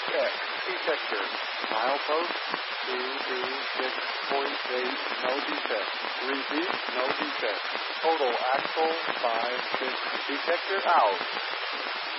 FX. Detector. Milepost 226.8. No defect. Repeat. No defect. Total axle 5-6. Detector out.